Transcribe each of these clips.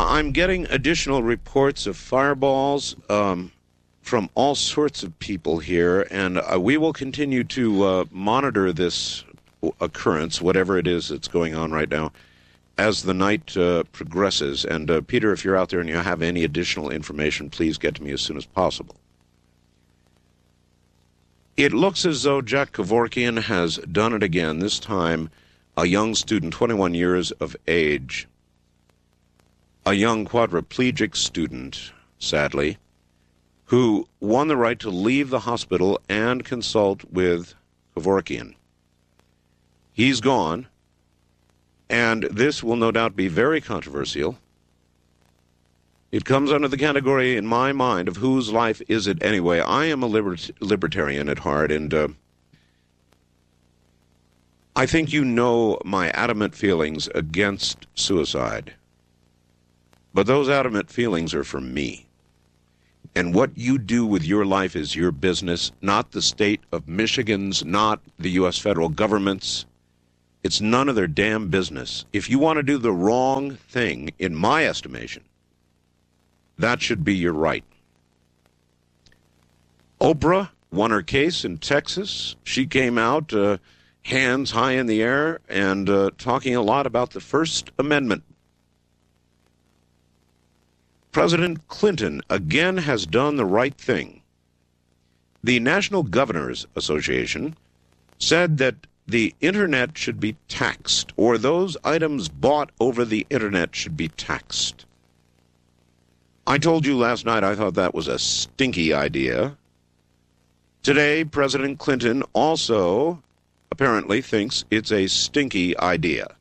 I'm getting additional reports of fireballs from all sorts of people here, and we will continue to monitor this occurrence, whatever it is that's going on right now, as the night progresses. And Peter, if you're out there and you have any additional information, please get to me as soon as possible. It looks as though Jack Kevorkian has done it again, this time a young student, 21 years of age, a young quadriplegic student, sadly, who won the right to leave the hospital and consult with Kevorkian. He's gone, and this will no doubt be very controversial. It comes under the category, in my mind, of whose life is it anyway. I am a libertarian at heart, and I think you know my adamant feelings against suicide. But those adamant feelings are for me. And what you do with your life is your business, not the state of Michigan's, not the U.S. federal government's. It's none of their damn business. If you want to do the wrong thing, in my estimation, that should be your right. Oprah won her case in Texas. She came out hands high in the air and talking a lot about the First Amendment. President Clinton again has done the right thing. The National Governors Association said that the Internet should be taxed, or those items bought over the Internet should be taxed. I told you last night I thought that was a stinky idea. Today, President Clinton also apparently thinks it's a stinky idea.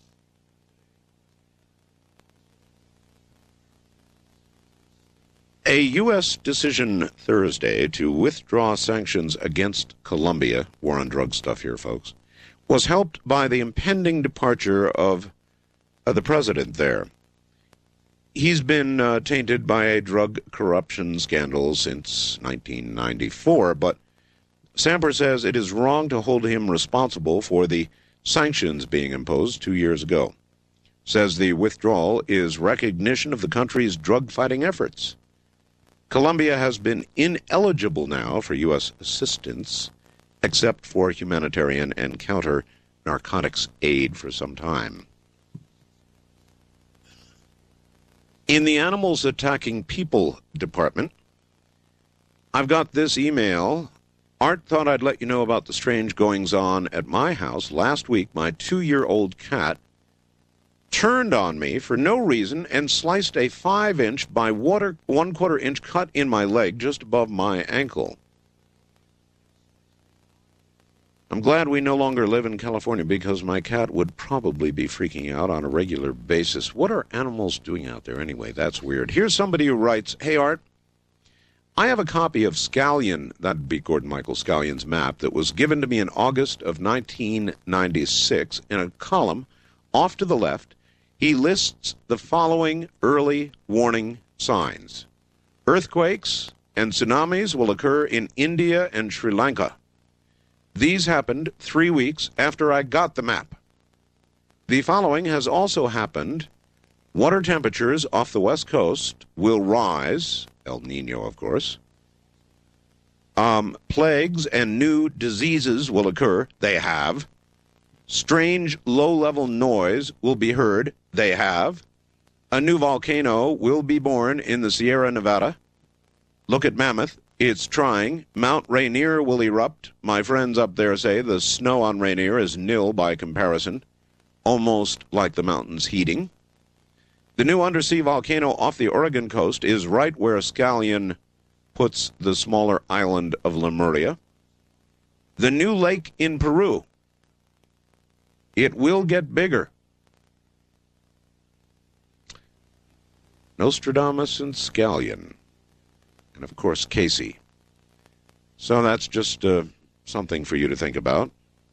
A U.S. decision Thursday to withdraw sanctions against Colombia, war on drug stuff here, folks, was helped by the impending departure of the president there. He's been tainted by a drug corruption scandal since 1994, but Samper says it is wrong to hold him responsible for the sanctions being imposed 2 years ago. Says the withdrawal is recognition of the country's drug-fighting efforts. Colombia has been ineligible now for U.S. assistance, except for humanitarian and counter-narcotics aid for some time. In the Animals Attacking People department, I've got this email. Art thought I'd let you know about the strange goings-on at my house. Last week, my 2-year-old cat turned on me for no reason and sliced a 5-inch by 1/4 inch cut in my leg just above my ankle. I'm glad we no longer live in California because my cat would probably be freaking out on a regular basis. What are animals doing out there anyway? That's weird. Here's somebody who writes, "Hey, Art, I have a copy of Scallion," that'd be Gordon Michael Scallion's map, that was given to me in August of 1996. In a column off to the left, he lists the following early warning signs. Earthquakes and tsunamis will occur in India and Sri Lanka. These happened 3 weeks after I got the map. The following has also happened. Water temperatures off the west coast will rise, El Nino, of course. Plagues and new diseases will occur. They have. Strange low-level noise will be heard. They have. A new volcano will be born in the Sierra Nevada. Look at Mammoth. It's trying. Mount Rainier will erupt. My friends up there say the snow on Rainier is nil by comparison, almost like the mountains heating. The new undersea volcano off the Oregon coast is right where Scallion puts the smaller island of Lemuria. The new lake in Peru. It will get bigger. Nostradamus and Scallion. And, of course, Casey. So that's just something for you to think about.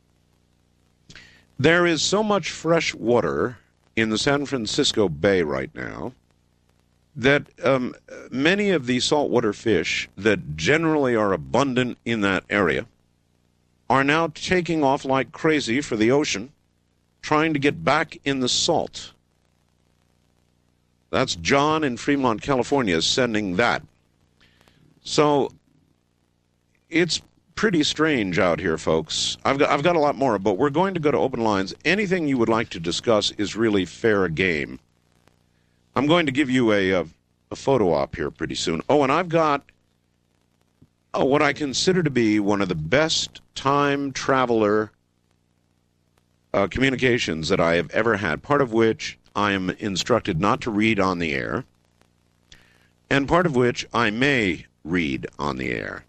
There is so much fresh water in the San Francisco Bay right now that many of the saltwater fish that generally are abundant in that area are now taking off like crazy for the ocean, trying to get back in the salt. That's John in Fremont, California, sending that. So it's pretty strange out here, folks. I've got a lot more, but we're going to go to open lines. Anything you would like to discuss is really fair game. I'm going to give you a photo op here pretty soon. Oh, and I've got what I consider to be one of the best time traveler communications that I have ever had, part of which I am instructed not to read on the air, and part of which I may read on the air.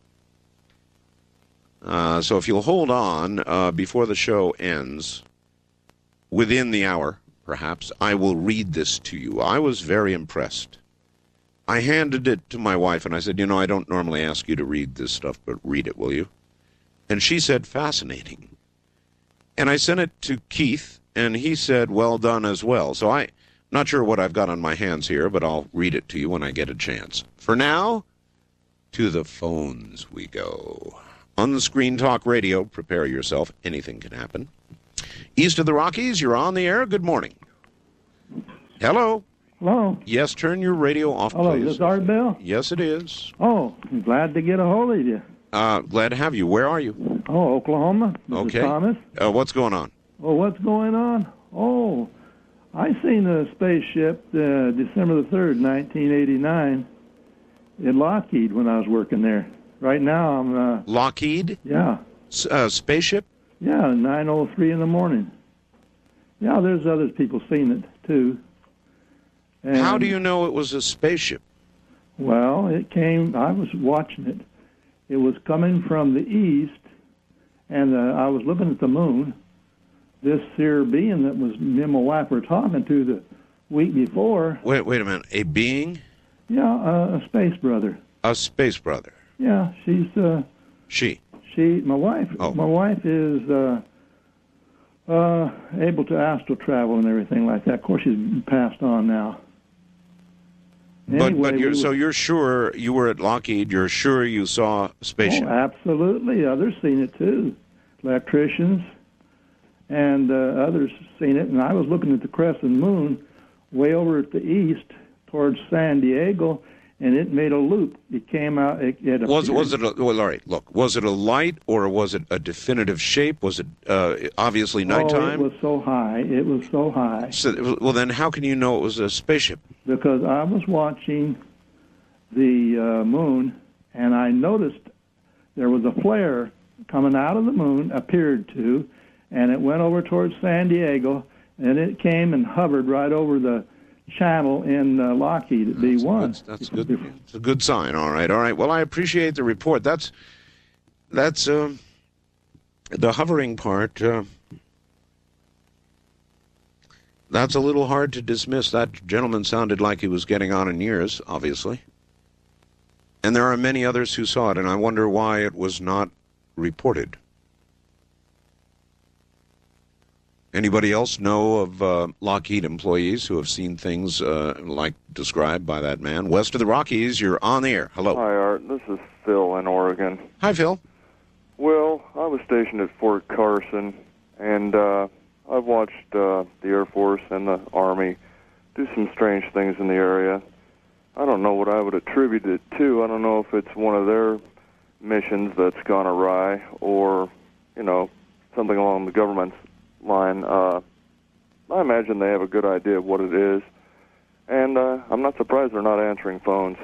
So if you'll hold on before the show ends, within the hour, perhaps, I will read this to you. I was very impressed. I handed it to my wife, and I said, I don't normally ask you to read this stuff, but read it, will you? And she said, fascinating. And I sent it to Keith, and he said, well done as well. So I'm not sure what I've got on my hands here, but I'll read it to you when I get a chance. For now, to the phones we go. On the Screen Talk Radio, prepare yourself. Anything can happen. East of the Rockies, you're on the air. Good morning. Hello. Hello. Yes, turn your radio off, please. Hello, is this Art Bell? Yes, it is. Oh, I'm glad to get a hold of you. Glad to have you. Where are you? Oh, Oklahoma. This okay. is Thomas. What's going on? Oh, what's going on? Oh, I seen a spaceship December the 3rd, 1989 in Lockheed when I was working there. Right now I'm... Lockheed? Yeah. Spaceship? Yeah, 9:03 in the morning. Yeah, there's other people seen it, too. And, how do you know it was a spaceship? Well, it came... I was watching it. It was coming from the east, and I was looking at the moon. This here being that was me and my wife were talking to the week before... Wait a minute. A being? Yeah, a space brother. A space brother? Yeah, she's... She? My wife. Oh. My wife is able to astral travel and everything like that. Of course, she's passed on now. Anyway, you're sure you were at Lockheed? You're sure you saw a spaceship? Oh, absolutely. Others seen it too. Electricians and others seen it. And I was looking at the crescent moon way over at the east towards San Diego. And it made a loop. It came out. Was it? Well, all right. Look, was it a light or was it a definitive shape? Was it obviously nighttime? Oh, it was so high. It was so high. So, well, then how can you know it was a spaceship? Because I was watching the moon, and I noticed there was a flare coming out of the moon. Appeared to, and it went over towards San Diego, and it came and hovered right over the channel in Lockheed at B1. That's good. It's a good sign. All right. Well, I appreciate the report. That's the hovering part. That's a little hard to dismiss. That gentleman sounded like he was getting on in years, obviously. And there are many others who saw it, and I wonder why it was not reported. Anybody else know of Lockheed employees who have seen things like described by that man? West of the Rockies, you're on the air. Hello. Hi, Art. This is Phil in Oregon. Hi, Phil. Well, I was stationed at Fort Carson, and I've watched the Air Force and the Army do some strange things in the area. I don't know what I would attribute it to. I don't know if it's one of their missions that's gone awry or, something along the government's line. I imagine they have a good idea of what it is, and I'm not surprised they're not answering phones.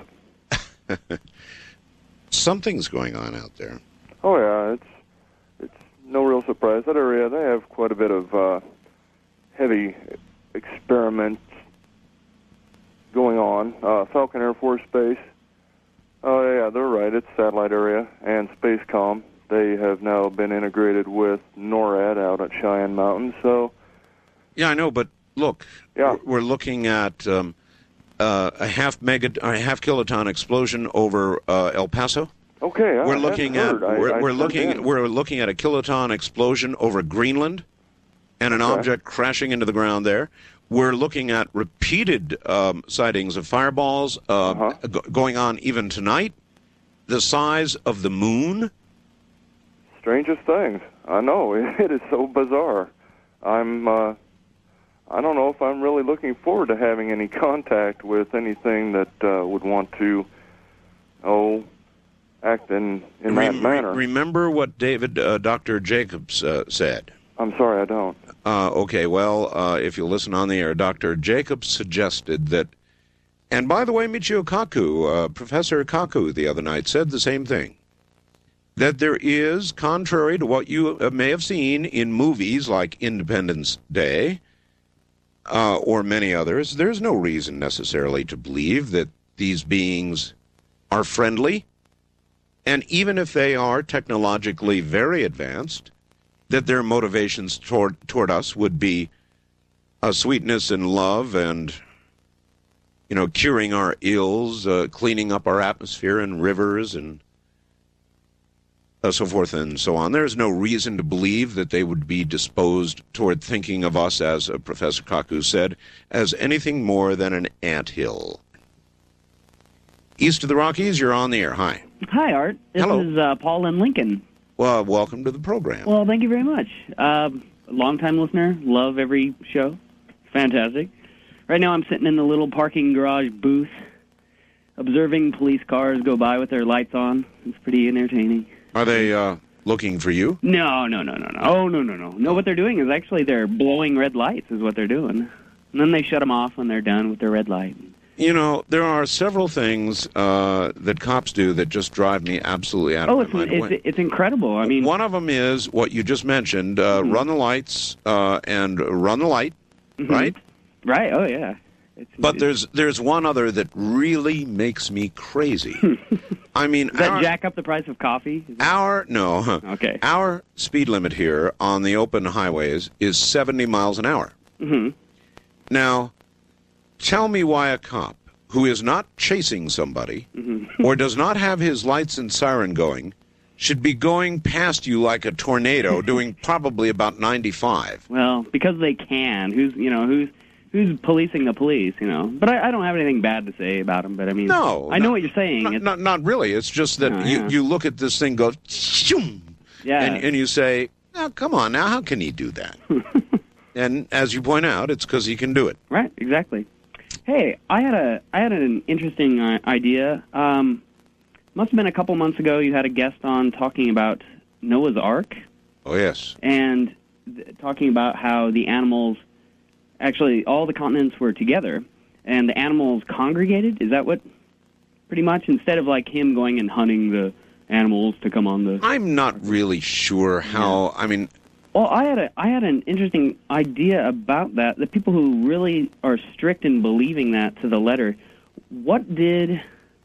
Something's going on out there. Oh yeah, it's no real surprise. That area, they have quite a bit of heavy experiments going on. Falcon Air Force Base. Oh yeah, they're right. It's satellite area and Spacecom. They have now been integrated with NORAD out at Cheyenne Mountain. So, yeah, I know, but look, yeah. We're looking at a half kiloton explosion over El Paso. Okay, we're looking at a kiloton explosion over Greenland, and an object crashing into the ground there. We're looking at repeated sightings of fireballs going on even tonight. The size of the moon. Strangest things. I know. It is so bizarre. I'm I don't know if I'm really looking forward to having any contact with anything that would want to, act in that manner. Remember what Dr. Jacobs said? I'm sorry, I don't. Okay, well, if you listen on the air, Dr. Jacobs suggested that, and by the way, Michio Kaku, Professor Kaku the other night said the same thing, that there is, contrary to what you may have seen in movies like Independence Day or many others, there's no reason necessarily to believe that these beings are friendly. And even if they are technologically very advanced, that their motivations toward us would be sweetness and love and, curing our ills, cleaning up our atmosphere and rivers and so forth and so on. There's no reason to believe that they would be disposed toward thinking of us, as Professor Kaku said, as anything more than an anthill. East of the Rockies, you're on the air. Hi. Hi, Art. This Hello. is Paul in Lincoln. Well, welcome to the program. Well, thank you very much. Long-time listener. Love every show. Fantastic. Right now I'm sitting in the little parking garage booth observing police cars go by with their lights on. It's pretty entertaining. Are they looking for you? No. Oh, no. No, what they're doing is actually they're blowing red lights is what they're doing. And then they shut them off when they're done with their red light. There are several things that cops do that just drive me absolutely out of my mind. It's incredible. I mean, one of them is what you just mentioned: run the lights and run the light, right? Right. Oh, yeah. But there's one other that really makes me crazy. I mean, does that jack up the price of coffee? Okay. Our speed limit here on the open highways is 70 miles an hour. Mm-hmm. Now, tell me why a cop who is not chasing somebody or does not have his lights and siren going should be going past you like a tornado doing probably about 95. Well, because they can. Who's policing the police, But I don't have anything bad to say about them, but I mean, I know what you're saying. Not really. It's just that you look at this thing go, and you say, oh, come on now, how can he do that? And as you point out, it's because he can do it. Right, exactly. Hey, I had an interesting idea. Must have been a couple months ago. You had a guest on talking about Noah's Ark. Oh yes. And talking about how the animals, actually all the continents were together, and the animals congregated. Is that what? Pretty much, instead of like him going and hunting the animals to come on the. I'm not really sure how. Yeah. I mean. Well, I had an interesting idea about that. The people who really are strict in believing that to the letter, what did,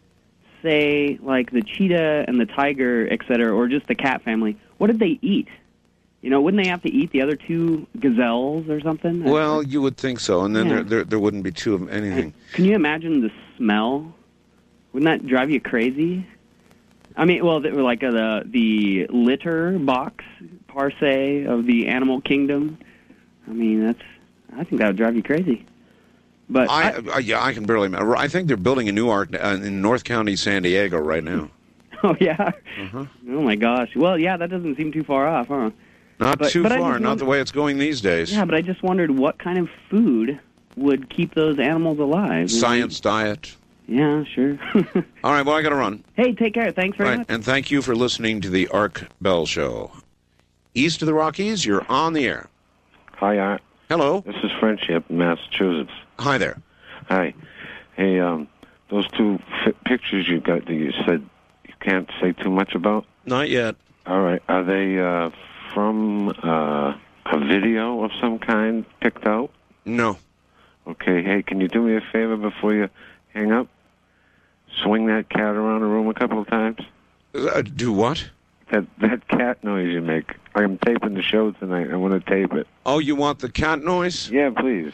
say, like the cheetah and the tiger, et cetera, or just the cat family, what did they eat? Wouldn't they have to eat the other two gazelles or something? Well, you would think so, and then there wouldn't be two of anything. Can you imagine the smell? Wouldn't that drive you crazy? I mean, well, like the litter box, per se, of the animal kingdom. I mean, I think that would drive you crazy. But I can barely imagine. I think they're building a new ark in North County, San Diego, right now. Oh, yeah? Uh-huh. Oh, my gosh. Well, yeah, that doesn't seem too far off, huh? Not too far, not the way it's going these days. Yeah, but I just wondered what kind of food would keep those animals alive. Science diet. Yeah, sure. All right, well, I got to run. Hey, take care. Thanks very much. And thank you for listening to the Ark Bell Show. East of the Rockies, you're on the air. Hi, Art. Hello. This is Friendship in Massachusetts. Hi there. Hi. Hey, those two pictures you got that you said you can't say too much about? Not yet. All right. Are they from a video of some kind picked out? No. Okay. Hey, can you do me a favor before you hang up? Swing that cat around the room a couple of times. Do what? That cat noise you make. I'm taping the show tonight. I want to tape it. Oh, you want the cat noise? Yeah, please.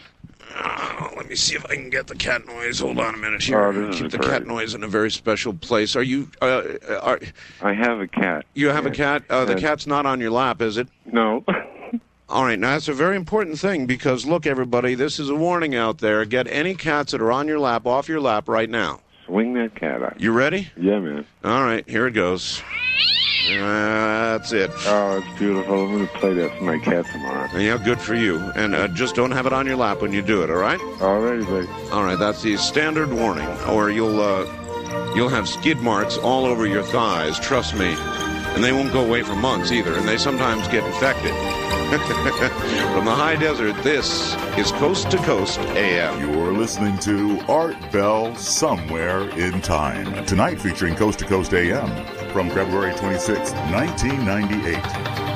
Let me see if I can get the cat noise. Hold on a minute here. Keep the cat noise in a very special place. Are you... I have a cat. You have a cat? The cat's not on your lap, is it? No. All right, now that's a very important thing because, look, everybody, this is a warning out there. Get any cats that are on your lap off your lap right now. Swing that cat out. You ready? Yeah, man. All right, here it goes. That's it. Oh, it's beautiful. I'm going to play that for my cat tomorrow. Yeah, good for you. And just don't have it on your lap when you do it, all right? All righty, buddy. All right, that's the standard warning, or you'll have skid marks all over your thighs, trust me. And they won't go away for months either, and they sometimes get infected. From the high desert, this is Coast to Coast AM. You're listening to Art Bell Somewhere in Time. Tonight featuring Coast to Coast AM from February 26, 1998.